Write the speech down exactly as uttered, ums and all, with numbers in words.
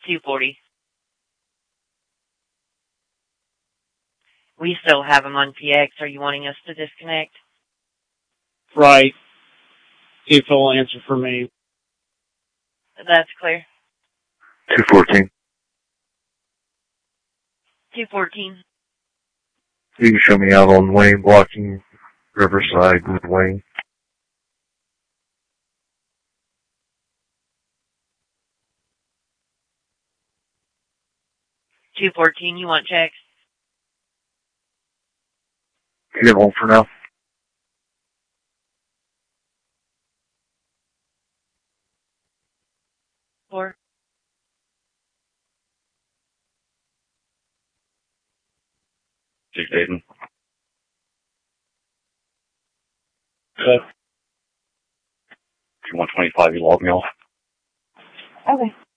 two forty. We still have him on P X. Are you wanting us to disconnect? Right. See if he'll answer for me. That's clear. two fourteen. two fourteen. You can show me out on Wayne, blocking Riverside with Wayne. two fourteen, you want checks? Get home for now. Four. Six Aiden. Good. two one twenty-five, you log me off. Okay.